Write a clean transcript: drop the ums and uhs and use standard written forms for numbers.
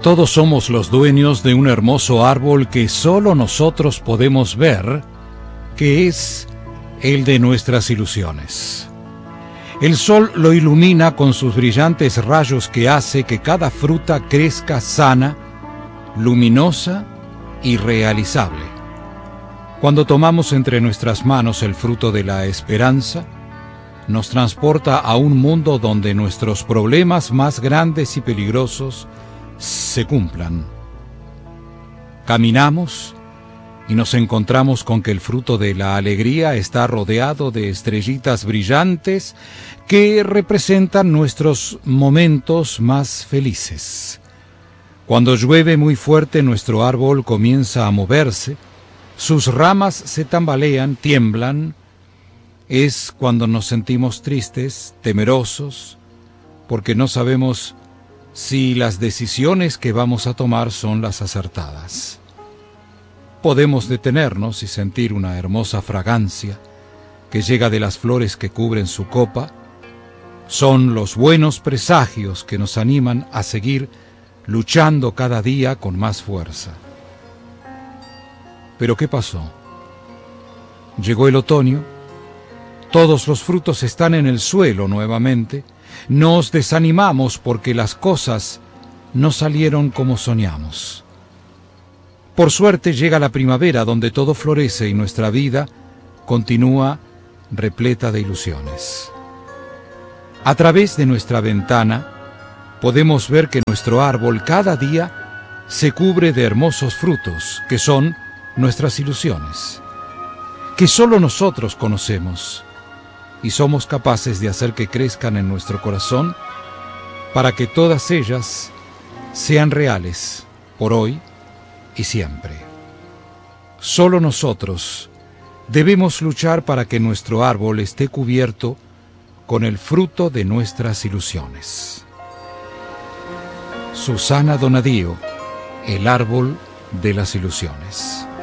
Todos somos los dueños de un hermoso árbol que solo nosotros podemos ver, que es el de nuestras ilusiones. El sol lo ilumina con sus brillantes rayos que hace que cada fruta crezca sana, luminosa y realizable. Cuando tomamos entre nuestras manos el fruto de la esperanza, nos transporta a un mundo donde nuestros problemas más grandes y peligrosos se cumplan. Caminamos y nos encontramos con que el fruto de la alegría está rodeado de estrellitas brillantes que representan nuestros momentos más felices. Cuando llueve muy fuerte, nuestro árbol comienza a moverse, sus ramas se tambalean, tiemblan. Es cuando nos sentimos tristes, temerosos, porque no sabemos si las decisiones que vamos a tomar son las acertadas. Podemos detenernos y sentir una hermosa fragancia que llega de las flores que cubren su copa. Son los buenos presagios que nos animan a seguir luchando cada día con más fuerza. ¿Pero qué pasó? Llegó el otoño, todos los frutos están en el suelo nuevamente. Nos desanimamos porque las cosas no salieron como soñamos. Por suerte llega la primavera, donde todo florece y nuestra vida continúa repleta de ilusiones. A través de nuestra ventana podemos ver que nuestro árbol cada día se cubre de hermosos frutos, que son nuestras ilusiones, que solo nosotros conocemos y somos capaces de hacer que crezcan en nuestro corazón para que todas ellas sean reales por hoy y siempre. Solo nosotros debemos luchar para que nuestro árbol esté cubierto con el fruto de nuestras ilusiones. Susana Donadío, el árbol de las ilusiones.